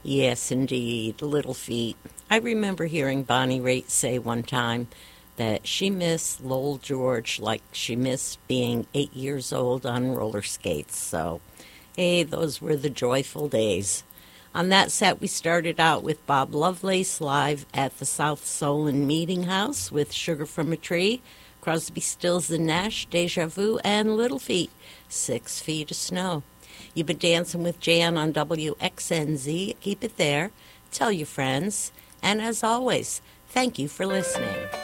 Yes, indeed, Little Feat. I remember hearing Bonnie Raitt say one time that she missed Lowell George like she missed being 8 years old on roller skates. So, hey, those were the joyful days. On that set, we started out with Bob Lovelace live at the South Solon Meeting House with Sugar from a Tree, Crosby, Stills and Nash, Deja Vu, and Little Feat, 6 Feet of Snow. You've been dancing with Jan on WXNZ. Keep it there. Tell your friends. And as always, thank you for listening.